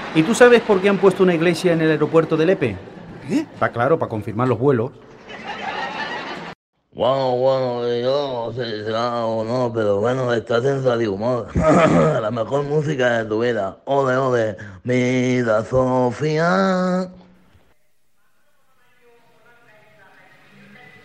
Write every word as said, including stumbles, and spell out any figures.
¿Y tú sabes por qué han puesto una iglesia en el aeropuerto de Lepe? ¿Qué? Está claro, para confirmar los vuelos. Bueno, bueno, yo no sé si será o no, pero bueno, estás en Radio Humor. La mejor música de tu vida. Ole, ole, mira, Sofía.